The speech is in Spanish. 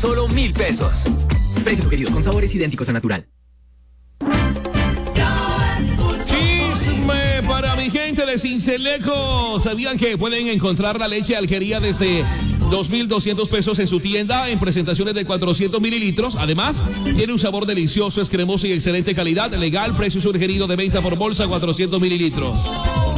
solo 1,000 pesos. Precio sugerido con sabores idénticos a natural. Chisme para mi gente de Sincelejo. ¿Sabían que pueden encontrar la leche Alquería desde 2,200 pesos en su tienda en presentaciones de 400 mililitros? Además, tiene un sabor delicioso, es cremoso y excelente calidad. Legal, precio sugerido de venta por bolsa, 400 mililitros.